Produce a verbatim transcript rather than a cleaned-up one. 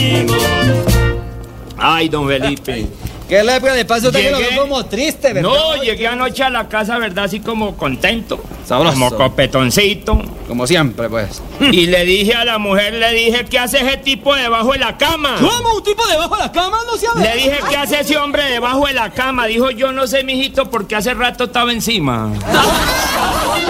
amigos. Ay, don Felipe. ¿Qué le, le pasa a usted? Llegué- Que lo veo como triste, ¿verdad? No, llegué anoche a la casa, ¿verdad? Así como contento. Sabroso. Como copetoncito. Como siempre, pues. Y le dije a la mujer, le dije, ¿qué hace ese tipo debajo de la cama? ¿Cómo? ¿Un tipo debajo de la cama? No se Le dije, ¿qué hace ese hombre debajo de la cama? Dijo, yo no sé, mijito, porque hace rato estaba encima.